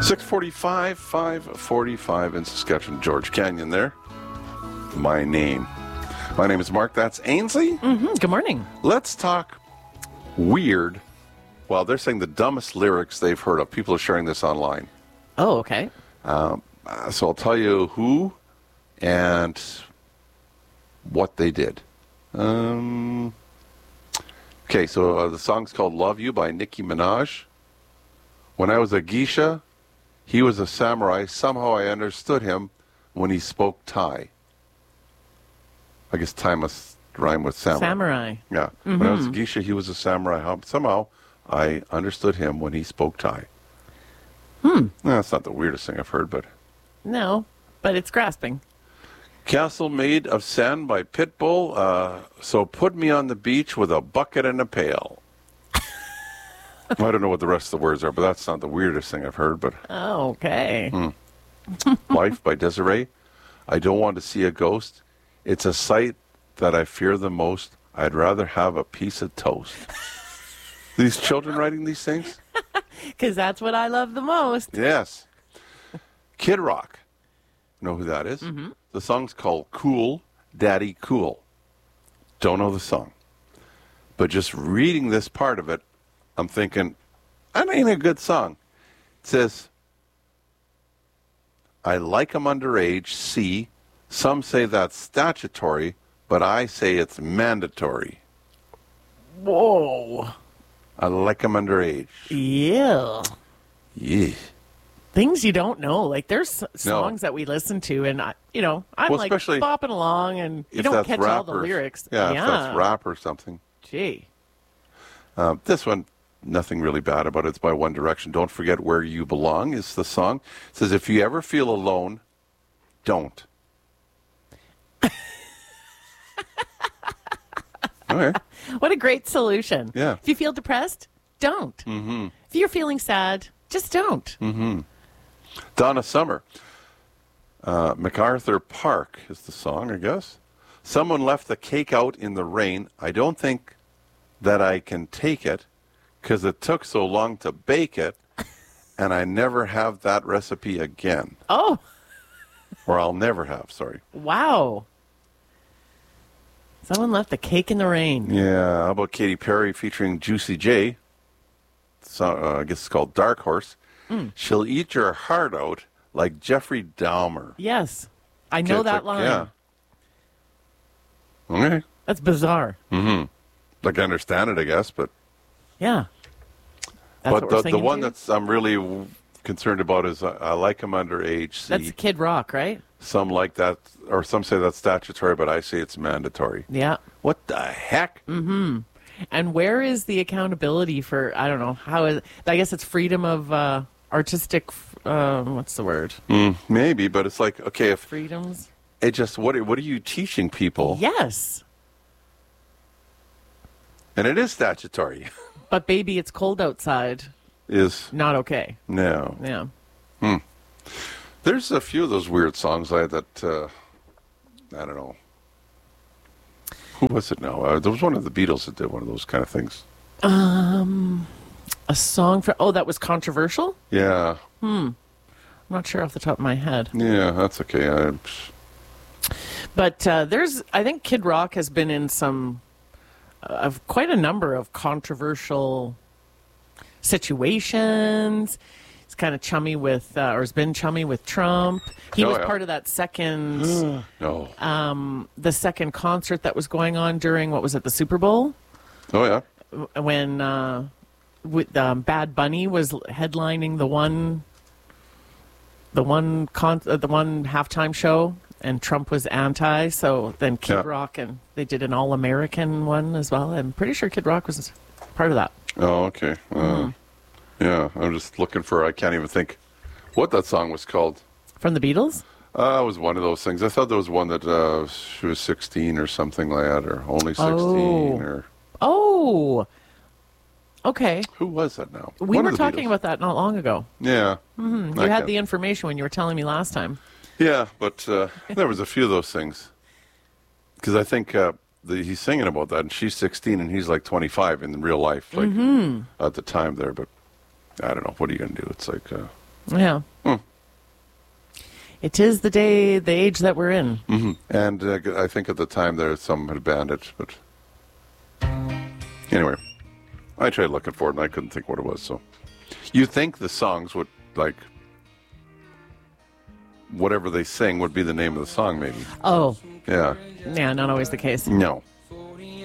6:45, 5:45 in Saskatchewan, George Canyon there. My name is Mark. That's Ainsley. Good morning. Let's talk weird. Well, they're saying the dumbest lyrics they've heard of. People are sharing this online. Oh, okay. So I'll tell you who and what they did. Okay, so the song's called Love You by Nicki Minaj. When I was a geisha, he was a samurai. Somehow I understood him when he spoke Thai. I guess Thai must rhyme with samurai. Samurai. Yeah. When I was a geisha, he was a samurai. Somehow I understood him when he spoke Thai. That's not the weirdest thing I've heard, but... No, but it's grasping. Castle Made of Sand by Pitbull. So put me on the beach with a bucket and a pail. I don't know what the rest of the words are, but that's not the weirdest thing I've heard. But Oh, okay. Life by Desiree. I don't want to see a ghost. It's a sight that I fear the most. I'd rather have a piece of toast. These children writing these things? Because that's what I love the most. Yes. Kid Rock. Know who that is? The song's called Cool, Daddy Cool. Don't know the song. But just reading this part of it, I'm thinking, that ain't a good song. It says, I like 'em underage, see. Some say that's statutory, but I say it's mandatory. Whoa. I like 'em underage. Yeah. Yeah. Things you don't know. Like, there's songs that we listen to, and, I'm Well, like especially bopping along, and you if don't that's catch rap all the lyrics. Yeah, if that's rap or something. Gee. This one, nothing really bad about it. It's by One Direction. Don't Forget Where You Belong is the song. It says, if you ever feel alone, don't. Okay. What a great solution. Yeah. If you feel depressed, don't. If you're feeling sad, just don't. Donna Summer. MacArthur Park is the song, I guess. Someone left the cake out in the rain. I don't think that I can take it because it took so long to bake it, and I never have that recipe again. Oh, Or I'll never have, sorry. wow. Someone left the cake in the rain. Yeah, how about Katy Perry featuring Juicy J? So, I guess it's called Dark Horse. She'll eat your heart out like Jeffrey Dahmer. Yes. I know that line. Yeah. Okay. That's bizarre. Like, I understand it, I guess, but... Yeah. That's But what we're the singing one to? that's I'm really concerned about is I like him underage. See, That's Kid Rock, right? some like that, or some say that's statutory, but I say it's mandatory. Yeah. What the heck? And where is the accountability for, I don't know, how is, I guess it's freedom of artistic, what's the word? Maybe, but it's like, okay, if Freedoms? it just, what are you teaching people? Yes. And it is statutory. But baby, it's cold outside. Is, Not okay. no. Yeah. There's a few of those weird songs that, I don't know. Who was it now? There was one of the Beatles that did one of those kind of things. A song for, that was controversial? Yeah. I'm not sure off the top of my head. Yeah, that's okay. But I think Kid Rock has been in some, of quite a number of controversial situations. He's kind of chummy with, or has been chummy with Trump. He was part of that second, the second concert that was going on during, what was it, the Super Bowl? Oh, yeah. When Bad Bunny was headlining the one halftime show, and Trump was anti. So then Kid Rock, and they did an all-American one as well. I'm pretty sure Kid Rock was part of that. Oh, okay. Yeah, I'm just looking for, I can't even think what that song was called. From the Beatles? It was one of those things. I thought there was one that she was 16 or something like that, or only 16. Or Oh, okay. who was that now? We One were of the talking Beatles. about that not long ago. Yeah. You had the information when you were telling me last time. Yeah, but there was a few of those things. Because I think he's singing about that, and she's 16, and he's like 25 in real life, like at the time there. But I don't know. What are you going to do? It's like Yeah. It is the age that we're in. Mm-hmm. And I think at the time there some had banned it, but anyway, I tried looking for it and I couldn't think what it was. So you think the songs would, like, whatever they sing would be the name of the song, maybe? Oh. Yeah. Yeah, not always the case. No.